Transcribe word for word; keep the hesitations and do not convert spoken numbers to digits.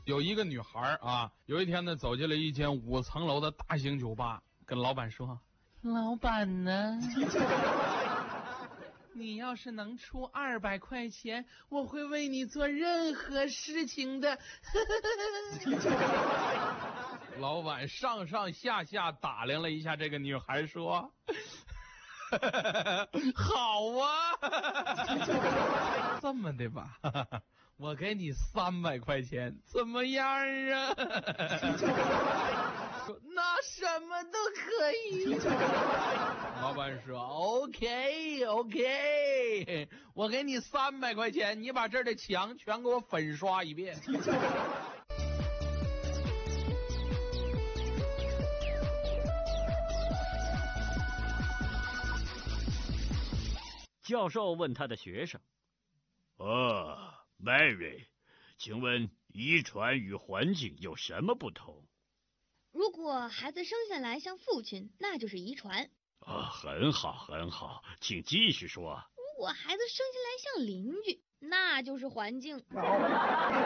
有一个女孩啊，有一天呢走进了一间五层楼的大型酒吧，跟老板说：“老板呢？你要是能出二百块钱，我会为你做任何事情的。”老板上上下下打量了一下这个女孩，说：“好啊，这么的吧，我给你三百块钱，怎么样啊？”说那什么都可以。老板说 OK OK， 我给你三百块钱，你把这儿的墙全给我粉刷一遍。 教授问他的学生：“ 哦 ，Mary， 请问遗传与环境有什么不同？” 如果孩子生下来像父亲，那就是遗传。 啊，很好，很好，请继续说。 如果孩子生下来像邻居，那就是环境。